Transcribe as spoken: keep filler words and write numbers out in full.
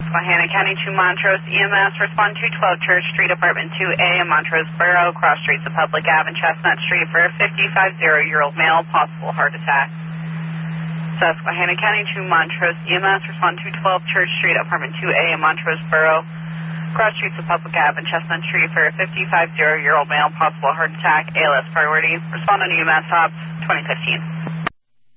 Susquehanna County to Montrose E M S. Respond to twelve Church Street, Apartment two A in Montrose Borough. Cross streets of Public Ave and Chestnut Street for a fifty-five-year-old male, possible heart attack. Susquehanna County to Montrose E M S. Respond to twelve Church Street, Apartment two A in Montrose Borough. Cross streets of Public Ave and Chestnut Street for a fifty-five-year-old male, possible heart attack. A L S priority. Respond on E M S Ops twenty fifteen.